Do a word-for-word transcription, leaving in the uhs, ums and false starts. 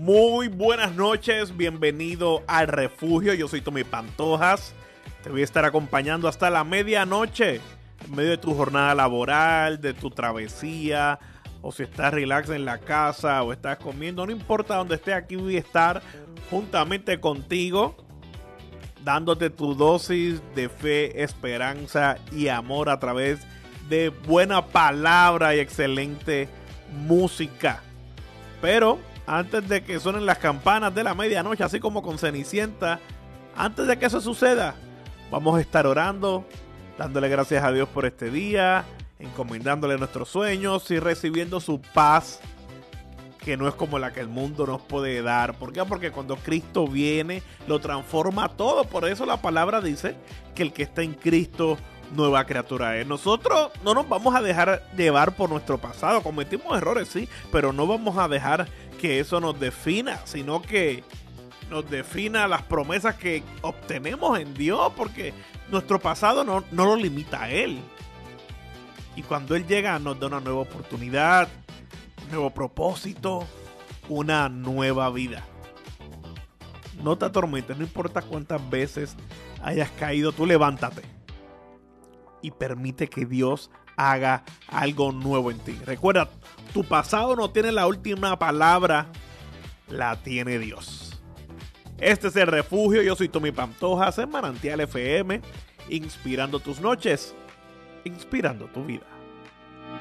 Muy buenas noches, bienvenido al refugio. Yo soy Tommy Pantojas. Te voy a estar acompañando hasta la medianoche en medio de tu jornada laboral, de tu travesía, o si estás relax en la casa o estás comiendo, no importa dónde estés, aquí voy a estar juntamente contigo, dándote tu dosis de fe, esperanza y amor a través de buena palabra y excelente música. Pero antes de que suenen las campanas de la medianoche, así como con Cenicienta, antes de que eso suceda, vamos a estar orando, dándole gracias a Dios por este día, encomendándole nuestros sueños y recibiendo su paz, que no es como la que el mundo nos puede dar. ¿Por qué? Porque cuando Cristo viene, lo transforma todo. Por eso la palabra dice que el que está en Cristo, nueva criatura es. Nosotros no nos vamos a dejar llevar por nuestro pasado. Cometimos errores, sí, pero no vamos a dejar que eso nos defina, sino que nos defina las promesas que obtenemos en Dios, porque nuestro pasado no, no lo limita a Él. Y cuando Él llega, nos da una nueva oportunidad, un nuevo propósito, una nueva vida. No te atormentes, no importa cuántas veces hayas caído, tú levántate y permite que Dios haga algo nuevo en ti. Recuerda, tu pasado no tiene la última palabra, la tiene Dios. Este es el refugio, yo soy Tommy Pantojas en Manantial F M, inspirando tus noches, inspirando tu vida.